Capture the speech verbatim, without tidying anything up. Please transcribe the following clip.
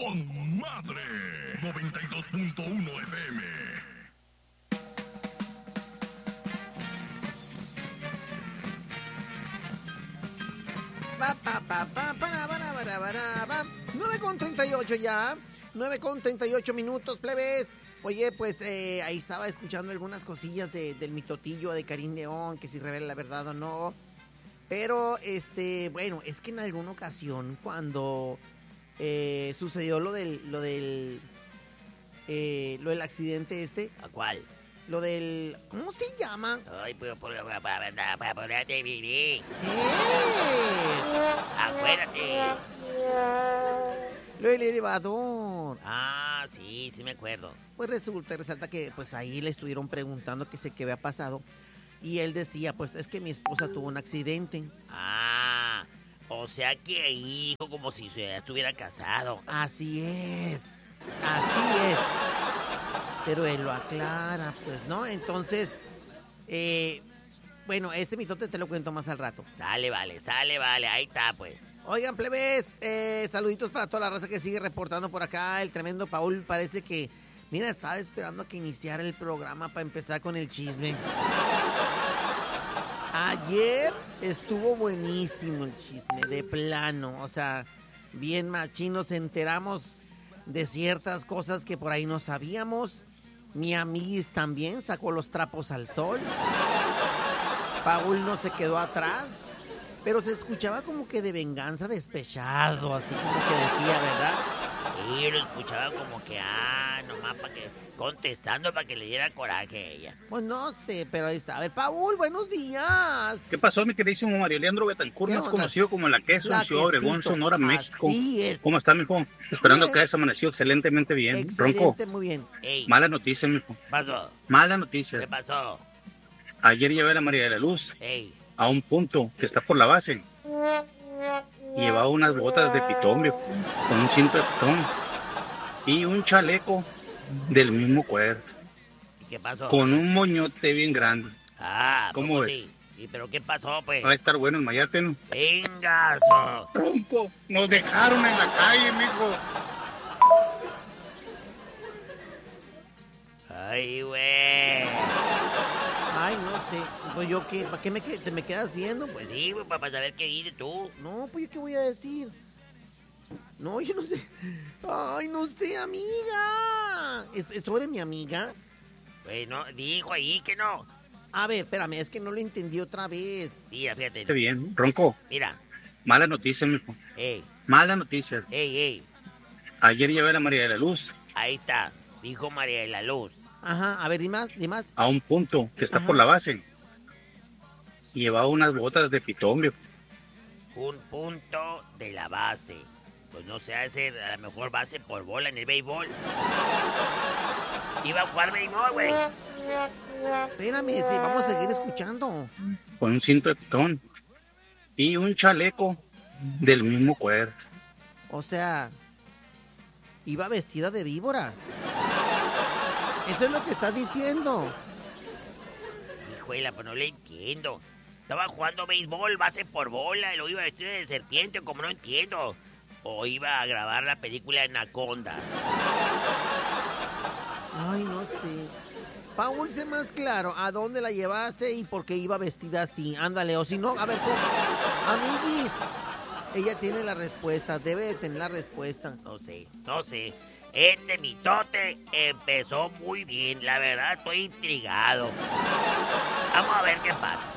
con madre. noventa y dos punto uno F M. Pa, pa, pa, pa, para, para, para, para, pa. nueve con treinta y ocho ya. nueve con treinta y ocho minutos, plebes. Oye, pues eh, ahí estaba escuchando algunas cosillas de, del mitotillo de Karim León, que si revela la verdad o no. Pero, este, bueno, es que en alguna ocasión cuando eh, sucedió lo del, lo del, eh, lo del accidente este. ¿A cuál? Lo del, ¿cómo se llama? Ay, pero por para para para ponerte vivir. ¿Qué? Acuérdate. Lo del elevador. Ah, sí, sí me acuerdo. Pues resulta y resalta que pues ahí le estuvieron preguntando qué sé qué había pasado. Y él decía, pues es que mi esposa tuvo un accidente. Ah, o sea que ahí dijo como si se estuviera casado. Así es, así es. Pero él lo aclara, pues, ¿no? Entonces, eh, bueno, ese mitote te lo cuento más al rato. Sale, vale, sale, vale, ahí está, pues. Oigan, plebes, eh, saluditos para toda la raza que sigue reportando por acá. El tremendo Paul parece que, mira, estaba esperando a que iniciara el programa para empezar con el chisme. Ayer estuvo buenísimo el chisme, de plano. O sea, bien machín, nos enteramos de ciertas cosas que por ahí no sabíamos. Mi amiguis también sacó los trapos al sol. Paul no se quedó atrás. Pero se escuchaba como que de venganza despechado, así como que decía, ¿verdad? Sí, yo lo escuchaba como que, ah, nomás para que, contestando para que le diera coraje a ella. Pues no sé, pero ahí está. A ver, Paul, buenos días. ¿Qué pasó, mi queridísimo Mario Leandro Betancourt, más conocido como La Queso, en Ciudad Obregón, Sonora, México? Así es. ¿Cómo está, mijo? Esperando bien. Que hayas amanecido excelentemente bien. Excelente, Ronco. Muy bien. Ey. Mala noticia, mijo. ¿Qué pasó? Mala noticia. ¿Qué pasó? Ayer llevé a la María de la Luz Ey. a un punto que está por la base. Y llevaba unas botas de pitón, mijo, con un cinto de pitón y un chaleco del mismo cuero. ¿Y qué pasó? Con un moñote bien grande. Ah, ¿cómo ves? Sí. ¿Y pero qué pasó, pues? Va a estar bueno el mayate, ¿no? ¡Vengazo! Ronco, nos dejaron en la calle, mijo. Ay, güey. Ay, no sé. Pues yo qué, ¿para qué me, te me quedas viendo? Pues sí, güey, para saber qué dices tú. No, pues yo qué voy a decir. No, yo no sé. Ay, no sé, amiga. ¿Es, es sobre mi amiga? Pues no, dijo ahí que no. A ver, espérame, es que no lo entendí otra vez. Mira, fíjate. Está bien, Ronco. Mira. Mala noticia, mijo. Ey. Mala noticia. Ey, ey. Ayer llevé a la María de la Luz. Ahí está, dijo María de la Luz. Ajá, a ver, di más, di más. A un punto que está Ajá. por la base. Y llevaba unas botas de pitón, mijo. Un punto de la base. Pues no se hace a la mejor base por bola en el béisbol. Iba a jugar béisbol, güey. Espérame, sí, vamos a seguir escuchando. Con un cinto de pitón y un chaleco del mismo cuero. O sea, iba vestida de víbora. Eso es lo que estás diciendo. Hijuela, pues no le entiendo. Estaba jugando béisbol, base por bola, y lo iba a vestir de serpiente, como no entiendo. O iba a grabar la película Anaconda. Ay, no sé. Paul, sé más claro, ¿a dónde la llevaste y por qué iba vestida así? Ándale, o si no, a ver, ¿cómo? Amiguis, ella tiene la respuesta, debe de tener la respuesta. No sé, no sé. Este mitote empezó muy bien, la verdad estoy intrigado. Vamos a ver qué pasa.